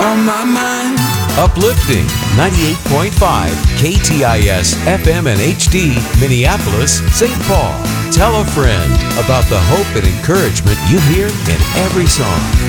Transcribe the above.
on my mind. Uplifting 98.5 KTIS FM and HD, Minneapolis, St. Paul. Tell a friend about the hope and encouragement you hear in every song.